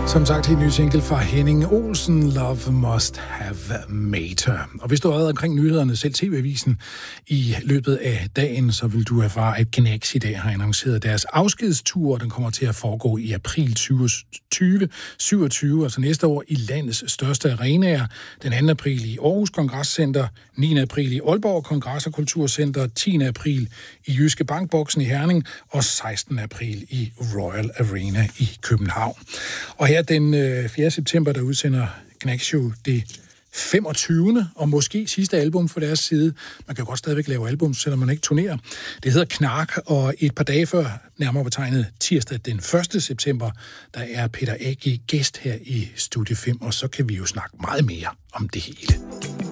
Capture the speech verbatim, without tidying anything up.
Som sagt, helt ny single fra Henning Olsen, Love Must Have Made Her. Og hvis du har været omkring nyhederne, selv T V-avisen, i løbet af dagen, så vil du erfare, at Gnags i dag har annonceret deres afskedstur. Den kommer til at foregå i april tyve syvogtyve, altså næste år, i landets største arenaer. Den anden april i Aarhus Kongresscenter, niende april i Aalborg Kongress- og Kulturcenter, tiende april i Jyske Bankboksen i Herning og sekstende april i Royal Arena i København. Og her den fjerde september, der udsender Gnags jo det femogtyvende og måske sidste album for deres side. Man kan godt stadigvæk lave album, selvom man ikke turnerer. Det hedder Knark, og et par dage før, nærmere betegnet tirsdag den første september, der er Peter A G gæst her i Studie fem, og så kan vi jo snakke meget mere om det hele.